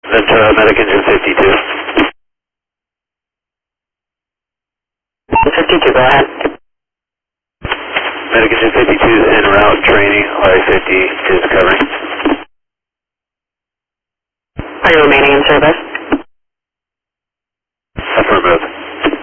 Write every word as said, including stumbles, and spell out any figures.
Ventura, Medic Engine fifty-two. fifty-two, go ahead. Medic Engine fifty-two is en route training. R A fifty is covering. Are you remaining in service?